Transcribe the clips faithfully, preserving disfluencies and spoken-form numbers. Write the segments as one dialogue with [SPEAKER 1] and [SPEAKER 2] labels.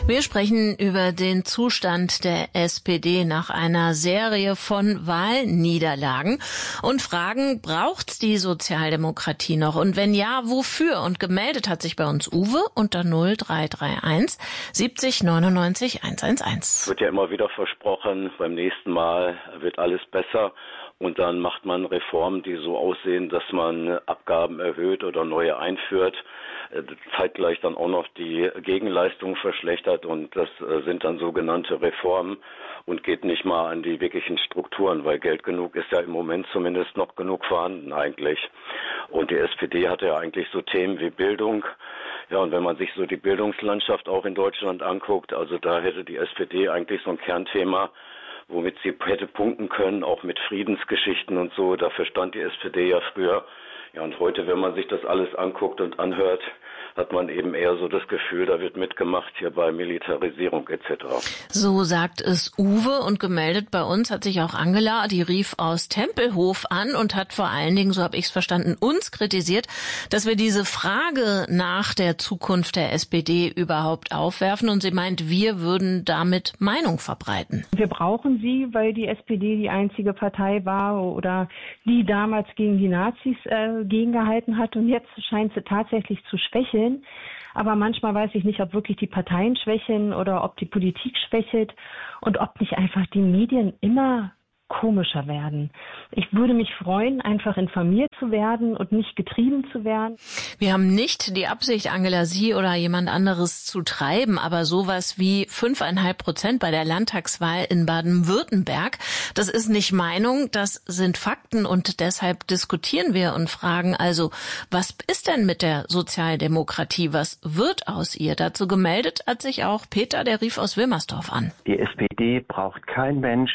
[SPEAKER 1] Wir sprechen über den Zustand der S P D nach einer Serie von Wahlniederlagen und fragen, braucht's die Sozialdemokratie noch? Und wenn ja, wofür? Und gemeldet hat sich bei uns Uwe unter null drei drei eins siebzig neunundneunzig hundertelf.
[SPEAKER 2] Es wird ja immer wieder versprochen, beim nächsten Mal wird alles besser. Und dann macht man Reformen, die so aussehen, dass man Abgaben erhöht oder neue einführt, zeitgleich dann auch noch die Gegenleistung verschlechtert. Und das sind dann sogenannte Reformen und geht nicht mal an die wirklichen Strukturen, weil Geld genug ist ja im Moment zumindest noch genug vorhanden eigentlich. Und die S P D hatte ja eigentlich so Themen wie Bildung. Ja, und wenn man sich so die Bildungslandschaft auch in Deutschland anguckt, also da hätte die S P D eigentlich so ein Kernthema, womit sie hätte punkten können, auch mit Friedensgeschichten und so. Dafür stand die S P D ja früher. Ja, und heute, wenn man sich das alles anguckt und anhört, hat man eben eher so das Gefühl, da wird mitgemacht hier bei Militarisierung et cetera.
[SPEAKER 1] So sagt es Uwe, und gemeldet bei uns hat sich auch Angela, die rief aus Tempelhof an und hat vor allen Dingen, so habe ich es verstanden, uns kritisiert, dass wir diese Frage nach der Zukunft der S P D überhaupt aufwerfen, und sie meint, wir würden damit Meinung verbreiten.
[SPEAKER 3] Wir brauchen sie, weil die S P D die einzige Partei war oder die damals gegen die Nazis äh, gegengehalten hat, und jetzt scheint sie tatsächlich zu schwächeln. Aber manchmal weiß ich nicht, ob wirklich die Parteien schwächeln oder ob die Politik schwächelt und ob nicht einfach die Medien immer komischer werden. Ich würde mich freuen, einfach informiert zu werden und nicht getrieben zu werden.
[SPEAKER 1] Wir haben nicht die Absicht, Angela, Sie oder jemand anderes zu treiben, aber sowas wie fünfeinhalb Prozent bei der Landtagswahl in Baden-Württemberg, das ist nicht Meinung, das sind Fakten, und deshalb diskutieren wir und fragen also, was ist denn mit der Sozialdemokratie? Was wird aus ihr? Dazu gemeldet hat sich auch Peter, der rief aus Wilmersdorf an.
[SPEAKER 4] Die S P D braucht kein Mensch.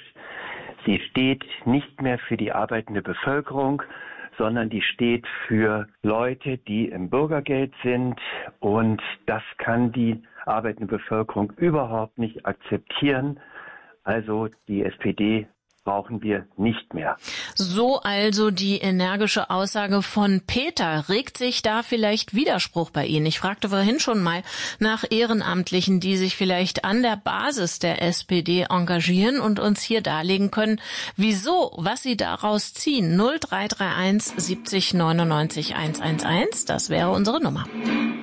[SPEAKER 4] Sie steht nicht mehr für die arbeitende Bevölkerung, sondern die steht für Leute, die im Bürgergeld sind, und das kann die arbeitende Bevölkerung überhaupt nicht akzeptieren. Also die S P D brauchen wir nicht mehr.
[SPEAKER 1] So also die energische Aussage von Peter. Regt sich da vielleicht Widerspruch bei Ihnen? Ich fragte vorhin schon mal nach Ehrenamtlichen, die sich vielleicht an der Basis der S P D engagieren und uns hier darlegen können, wieso, was sie daraus ziehen. null drei drei eins siebzig neunundneunzig hundertelf, das wäre unsere Nummer.